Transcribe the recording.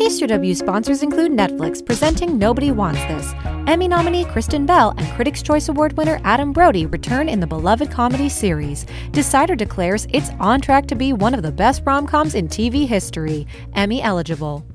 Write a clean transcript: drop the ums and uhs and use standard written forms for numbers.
Taster W sponsors include Netflix presenting Nobody Wants This. Emmy nominee Kristen Bell and Critics' Choice Award winner Adam Brody return in the beloved comedy series. Decider declares it's on track to be one of the best rom-coms in TV history. Emmy eligible.